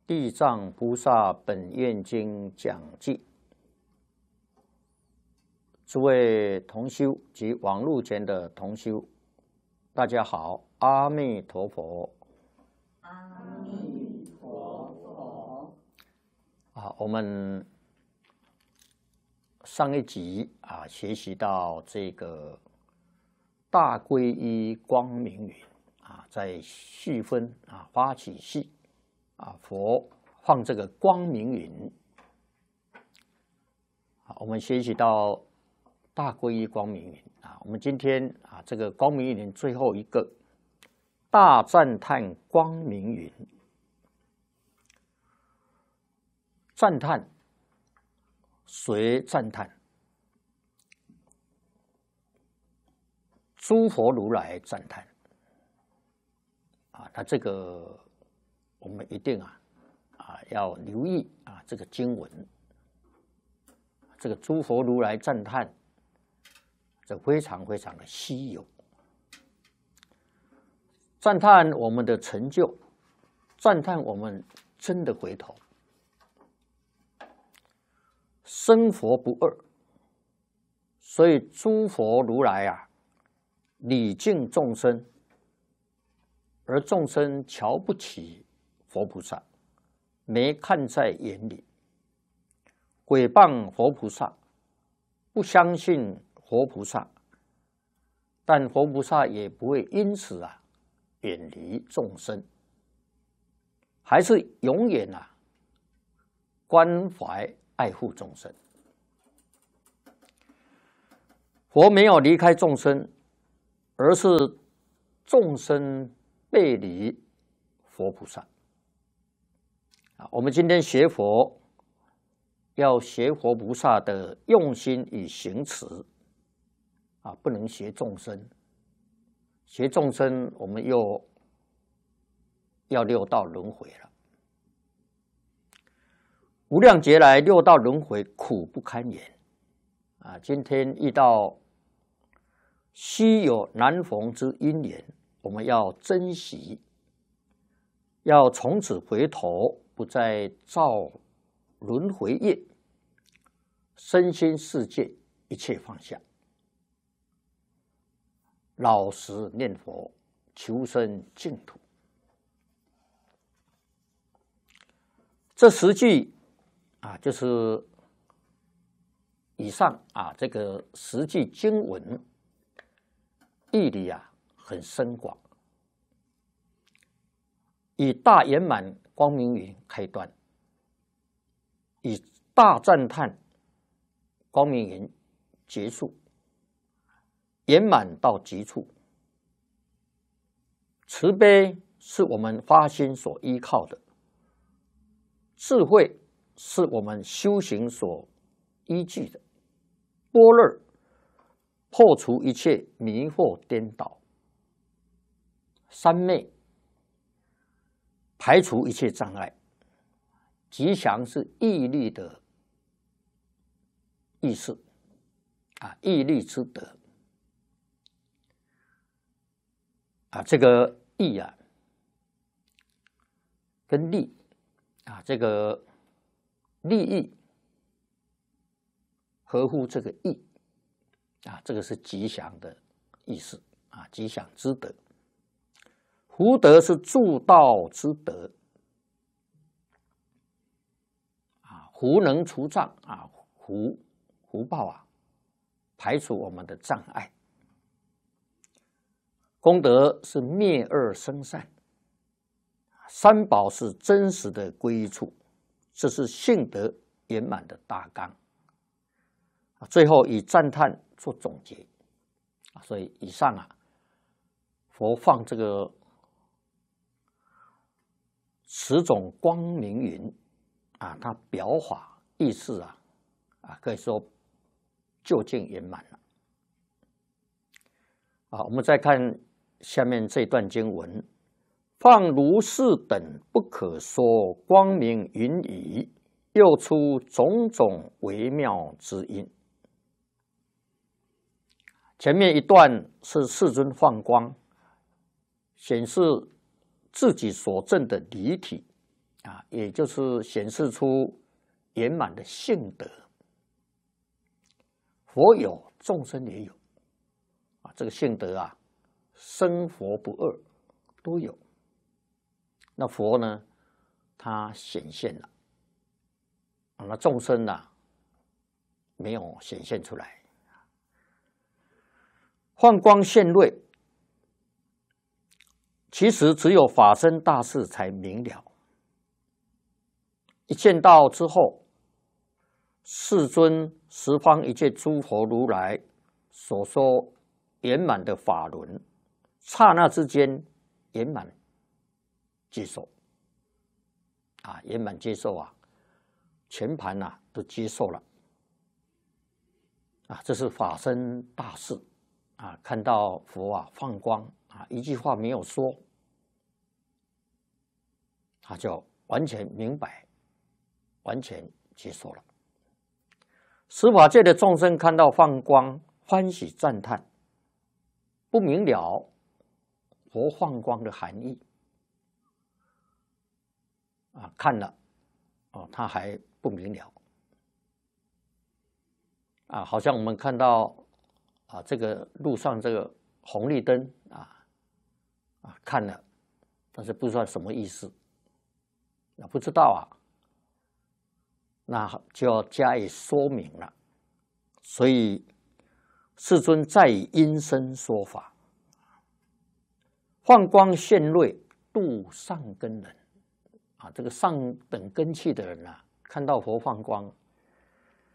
地藏菩萨本愿经讲记，诸位同修及网络前的同修，大家好，阿弥陀佛。 阿弥陀佛。 我们上一集学习到这个大皈依光明云在序分发起序佛放这个光明云我们学习到大皈依光明云我们今天这个光明云最后一个大赞叹光明云。赞叹，谁赞叹？诸佛如来赞叹那这个我们一定要留意这个经文，这个诸佛如来赞叹，这非常非常的稀有。赞叹我们的成就，赞叹我们真的回头。生佛不二，所以诸佛如来礼敬众生，而众生瞧不起佛菩萨，没看在眼里，毁谤佛菩萨，不相信佛菩萨，但佛菩萨也不会因此远离众生，还是永远关怀爱护众生。佛没有离开众生，而是众生背离佛菩萨。我们今天学佛，要学佛菩萨的用心与行持不能学众生。学众生，我们又要六道轮回了。无量劫来，六道轮回苦不堪言今天遇到稀有难逢之因缘，我们要珍惜，要从此回头，不再造轮回业，身心世界一切放下，老实念佛，求生净土。这10句就是以上这个10句经文义理很深广，以大圆满光明云开端，以大赞叹光明云结束，圆满到极处。慈悲是我们发心所依靠的，智慧是我们修行所依据的，般若破除一切迷惑颠倒，三昧排除一切障碍，吉祥是毅力的意思毅力之德这个义跟利这个利益合乎这个义这个是吉祥的意思吉祥之德。福德是助道之德福能除障福报排除我们的障碍。功德是灭恶生善，三宝是真实的皈依处，这是性德圆满的大纲。最后以赞叹做总结所以以上佛放这个10种光明云它表法意思可以说究竟圆满了我们再看下面这段经文，放如是等不可说光明云语，又出种种微妙之音。前面一段是世尊放光，显示自己所证的离体啊，也就是显示出圆满的性德。佛有，众生也有啊，这个性德啊，生佛不二都有。那佛呢，他显现了啊，那众生呢，没有显现出来。幻光现瑞，其实只有法身大士才明了。一见到之后，世尊十方一切诸佛如来所说圆满的法轮，刹那之间圆满接受啊，圆满接受啊，全盘啊都接受了啊，这是法身大士啊，看到佛啊放光啊，一句话没有说，他就完全明白，完全接受了。十法界的众生看到放光，欢喜赞叹，不明了佛放光的含义啊，看了哦，他还不明了啊，好像我们看到啊，这个路上这个红绿灯啊看了，但是不知道什么意思，不知道啊，那就要加以说明了。所以世尊再以音声说法，放光现瑞，度上根人啊，这个上等根器的人啊，看到佛放光，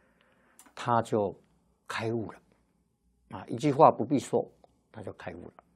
他就开悟了啊，一句话不必说，他就开悟了。